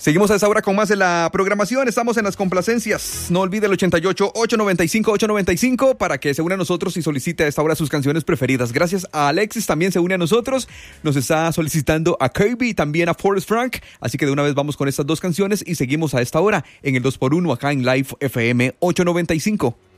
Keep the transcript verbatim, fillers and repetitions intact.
Seguimos a esta hora con más de la programación. Estamos en las complacencias. No olvide el ochenta y ocho, ocho noventa y cinco, ocho noventa y cinco para que se una a nosotros y solicite a esta hora sus canciones preferidas. Gracias a Alexis, también se une a nosotros. Nos está solicitando a Kirby y también a Forrest Frank. Así que de una vez vamos con estas dos canciones y seguimos a esta hora en el dos por uno acá en Live F M ochocientos noventa y cinco.